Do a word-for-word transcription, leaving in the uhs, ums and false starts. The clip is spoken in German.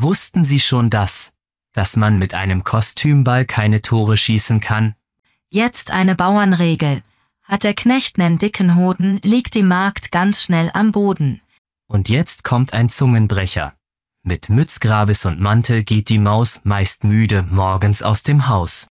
Wussten Sie schon das, dass man mit einem Kostümball keine Tore schießen kann? Jetzt eine Bauernregel. Hat der Knecht nen dicken Hoden, liegt die Magd ganz schnell am Boden. Und jetzt kommt ein Zungenbrecher. Mit Mütz, Grabes und Mantel geht die Maus, meist müde, morgens aus dem Haus.